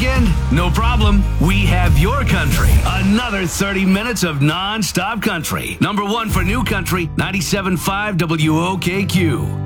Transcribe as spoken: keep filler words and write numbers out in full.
weekend? No problem. We have your country. Another thirty minutes of non-stop country. Number one for new country, ninety-seven point five W O K Q.